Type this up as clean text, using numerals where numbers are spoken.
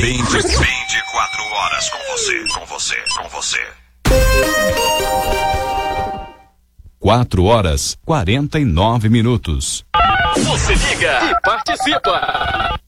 24 horas com você. 4 horas 49 minutos. Você liga e participa.